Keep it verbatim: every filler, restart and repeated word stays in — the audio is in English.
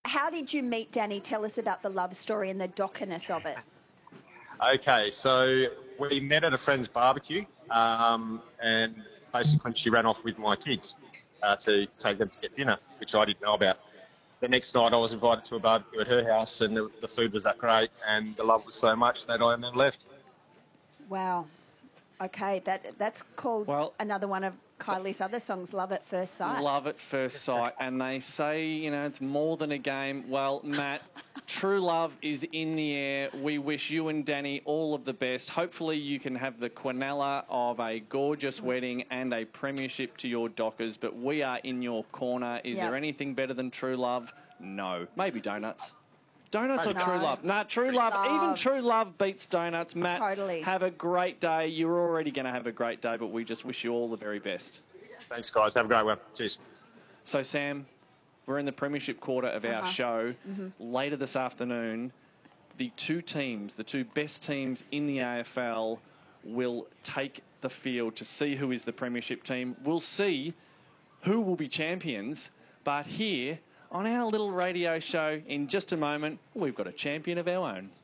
how did you meet Danny? Tell us about the love story and the Dockerness of it. Okay, so we met at a friend's barbecue, um, and basically she ran off with my kids uh, to take them to get dinner, which I didn't know about. The next night I was invited to a barbecue at her house, and the, the food was that great and the love was so much that I then left. Wow. Okay, that that's called well, another one of Kylie's other songs, Love at First Sight. Love at First Sight. And they say, you know, it's more than a game. Well, Matt, true love is in the air. We wish you and Danny all of the best. Hopefully you can have the quinella of a gorgeous wedding and a premiership to your Dockers, but we are in your corner. Is yep. there anything better than true love? No. Maybe donuts. Donuts or no. true love? Nah, true love. love. Even true love beats donuts. Matt, totally. Have a great day. You're already going to have a great day, but we just wish you all the very best. Thanks, guys. Have a great one. Cheers. So, Sam, we're in the premiership quarter of our uh-huh. show. Mm-hmm. Later this afternoon, the two teams, the two best teams in the A F L, will take the field to see who is the premiership team. We'll see who will be champions, but here on our little radio show in just a moment, we've got a champion of our own.